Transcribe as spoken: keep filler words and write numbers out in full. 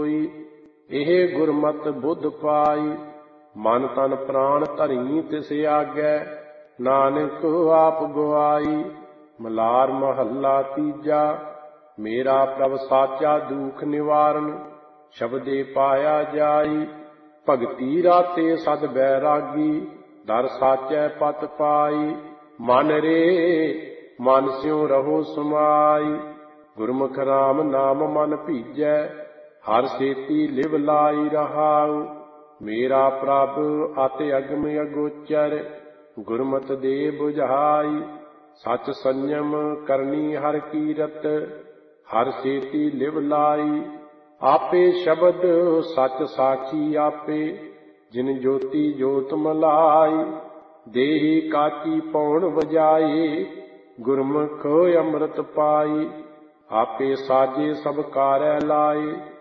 ਇਹ ਗੁਰਮਤਿ ਬੁੱਧ ਪਾਈ। ਮਨ ਤਨ ਪ੍ਰਾਣ ਧਰੀ ਤਿਸ ਆਗੈ, ਨਾਨਕ ਆਪ ਗਵਾਈ। ਮਲਾਰ ਮਹੱਲਾ ਤੀਜਾ। ਮੇਰਾ ਪ੍ਰਭ ਸਾਚਾ ਦੁਖ ਨਿਵਾਰਨ, ਸ਼ਬਦੇ ਪਾਇਆ ਜਾਈ। ਭਗਤੀ ਰਾਤੇ ਸਦ ਬੈਰਾਗੀ, ਦਰ ਸਾਚੈ ਪਤ ਪਾਈ। ਮਨ ਰੇ ਮਨ ਸਿਉ ਰਹੋ ਸਮਾਈ, ਗੁਰਮੁਖ ਰਾਮ ਨਾਮ ਮਨ ਭੀਜੈ। ਹਰ ਸੇਤੀ ਲਿਵ ਲਾਈ ਰਹਾਉ, ਮੇਰਾ ਪ੍ਰਭ ਅਤਿ ਅਗਮ ਅਗੋਚਰ। ਗੁਰਮਤਿ ਦੇ ਬੁਝਾਈ, ਸਚ ਸੰਜਮ ਕਰਨੀ ਹਰ ਕੀਰਤ। ਹਰ ਸੇਤੀ ਲਿਵ ਲਾਈ, ਆਪੇ ਸ਼ਬਦ ਸਚ ਸਾਖੀ ਆਪੇ। ਜਿਨ ਜੋਤੀ ਜੋਤ ਮਲਾਈ, ਦੇਹੀ ਕਾਚੀ ਪੌਣ ਵਜਾਏ। ਗੁਰਮੁਖ ਅੰਮ੍ਰਿਤ ਪਾਈ, ਆਪੇ ਸਾਜੇ ਸਭ ਕਾਰੈ ਲਾਏ।